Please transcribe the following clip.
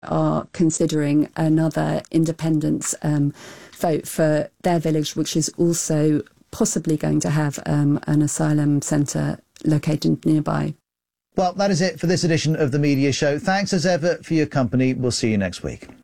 are considering another independence vote for their village, which is also possibly going to have an asylum centre located nearby. Well, that is it for this edition of The Media Show. Thanks as ever for your company. We'll see you next week.